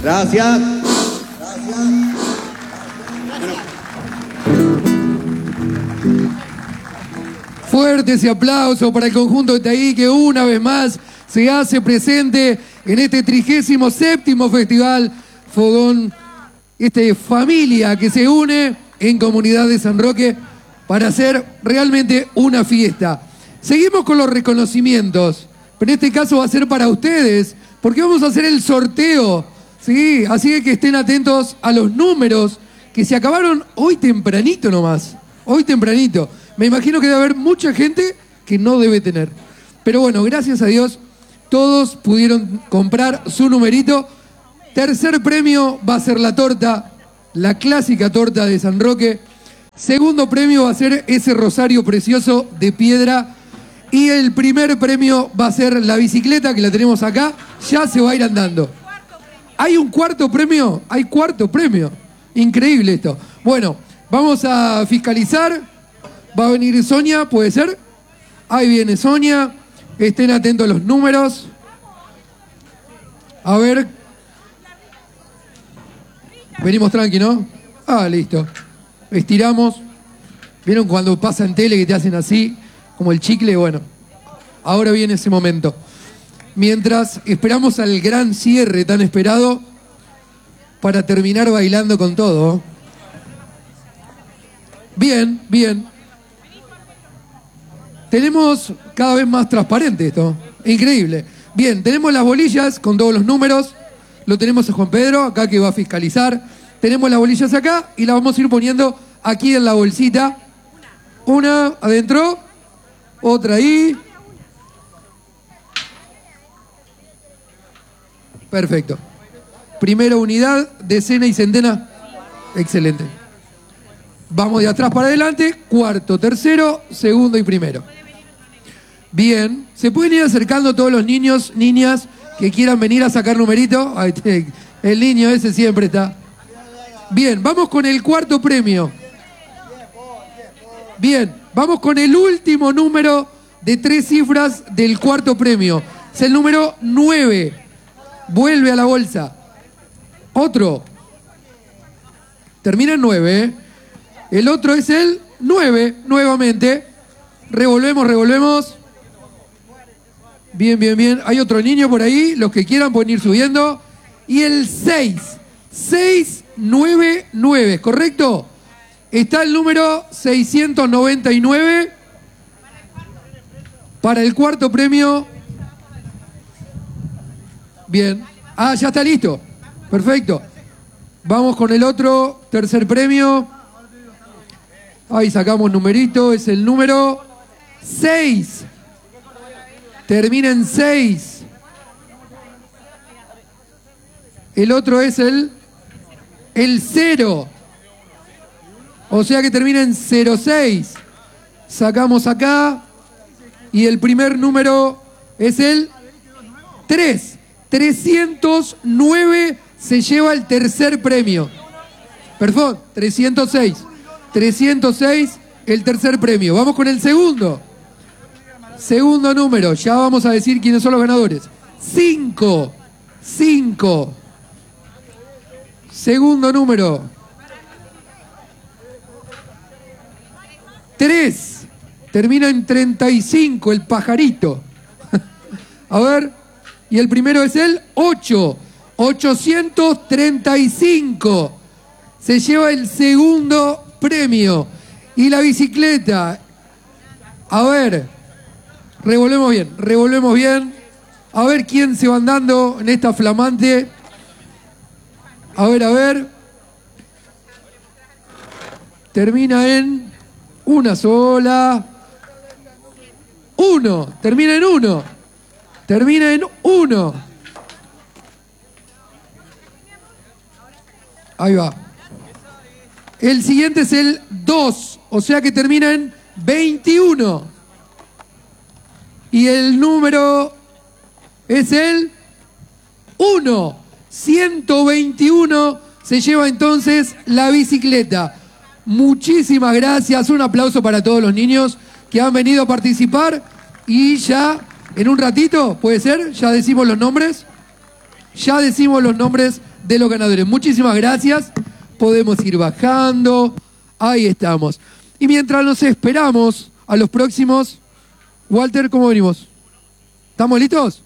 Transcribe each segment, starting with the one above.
Gracias. Fuerte ese aplauso para el conjunto de Taí, que una vez más se hace presente en este 37º Festival Fogón. Familia que se une en Comunidad de San Roque para hacer realmente una fiesta. Seguimos con los reconocimientos, pero en este caso va a ser para ustedes, porque vamos a hacer el sorteo, ¿sí? Así que estén atentos a los números que se acabaron hoy tempranito nomás. Hoy tempranito. Me imagino que debe haber mucha gente que no debe tener. Pero bueno, gracias a Dios, todos pudieron comprar su numerito. Tercer premio va a ser la torta, la clásica torta de San Roque. Segundo premio va a ser ese rosario precioso de piedra. Y el primer premio va a ser la bicicleta, que la tenemos acá. Ya se va a ir andando. ¿Hay un cuarto premio? Hay cuarto premio. Increíble esto. Bueno, vamos a fiscalizar. Va a venir Sonia, ¿puede ser? Ahí viene Sonia. Estén atentos a los números. A ver. Venimos tranqui, ¿no? Ah, listo. Estiramos. ¿Vieron cuando pasa en tele que te hacen así? Como el chicle, bueno. Ahora viene ese momento. Mientras esperamos al gran cierre tan esperado para terminar bailando con todo. Bien, bien. Tenemos cada vez más transparente esto. Increíble. Bien, tenemos las bolillas con todos los números. Lo tenemos a Juan Pedro, acá que va a fiscalizar. Tenemos las bolillas acá y las vamos a ir poniendo aquí en la bolsita. Una adentro, otra ahí. Perfecto. Primera unidad, decena y centena. Excelente. Vamos de atrás para adelante. Cuarto, tercero, segundo y primero. Bien. ¿Se pueden ir acercando todos los niños, niñas que quieran venir a sacar numerito? El niño ese siempre está. Bien, vamos con el cuarto premio. Bien, vamos con el último número de 3 cifras del cuarto premio. Es el número 9. Vuelve a la bolsa. Otro. Termina en 9, ¿eh? El otro es el 9, nuevamente. Revolvemos, revolvemos. Bien, bien, bien. Hay otro niño por ahí. Los que quieran pueden ir subiendo. Y el 6. 699, ¿correcto? Está el número 699. Para el cuarto premio. Bien. Ah, ya está listo. Perfecto. Vamos con el otro. Tercer premio. Ahí sacamos numerito. Es el número 6. Termina en 6. El otro es el 0. O sea que termina en 06. Sacamos acá. Y el primer número es el 3. 309 se lleva el tercer premio. Perdón, 306. 306 el tercer premio. Vamos con el segundo. Segundo número. Ya vamos a decir quiénes son los ganadores. 5. 5. Segundo número. 3. Termina en 35, el pajarito. A ver. Y el primero es el 8. 835. Se lleva el segundo premio. Y la bicicleta. A ver. Revolvemos bien, revolvemos bien. A ver quién se va andando en esta flamante. A ver, a ver. Termina en una sola. 1. Termina en 1. Termina en 1. Ahí va. El siguiente es el 2. O sea que termina en 21. Y el número es el 1. 121 se lleva entonces la bicicleta. Muchísimas gracias. Un aplauso para todos los niños que han venido a participar. Y ya en un ratito, ¿puede ser? Ya decimos los nombres. Ya decimos los nombres de los ganadores. Muchísimas gracias. Podemos ir bajando. Ahí estamos. Y mientras nos esperamos a los próximos, Walter, ¿cómo venimos? ¿Estamos listos?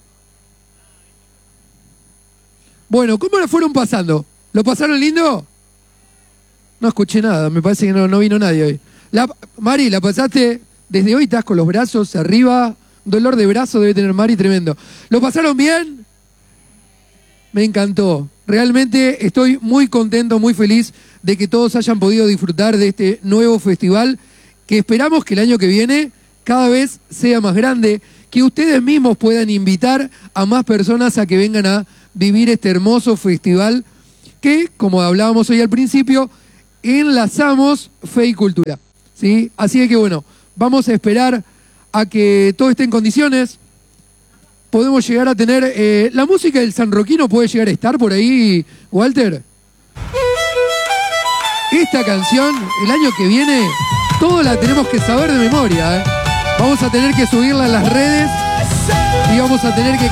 Bueno, ¿cómo la fueron pasando? ¿Lo pasaron lindo? No escuché nada, me parece que no vino nadie hoy. Mari, ¿la pasaste? Desde hoy estás con los brazos arriba. Dolor de brazo debe tener Mari tremendo. ¿Lo pasaron bien? Me encantó. Realmente estoy muy contento, muy feliz de que todos hayan podido disfrutar de este nuevo festival, que esperamos que el año que viene cada vez sea más grande, que ustedes mismos puedan invitar a más personas a que vengan a vivir este hermoso festival que, como hablábamos hoy al principio, enlazamos fe y cultura, ¿sí? Así que bueno, vamos a esperar a que todo esté en condiciones. Podemos llegar a tener... ¿la música del San Roquino puede llegar a estar por ahí, Walter? Esta canción, el año que viene, todos la tenemos que saber de memoria, ¿eh? Vamos a tener que subirla a las redes y vamos a tener que